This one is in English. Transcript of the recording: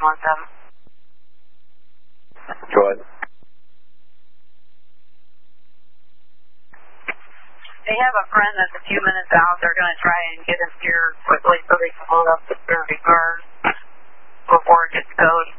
917. Go ahead. They have a friend that's a few minutes out. They're going to try and get him here quickly so they can load up the security guard before it gets towed.